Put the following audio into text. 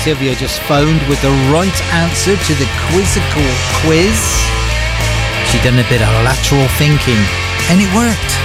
Sylvia just phoned with the right answer to the quizzical quiz. She done a bit of lateral thinking and it worked.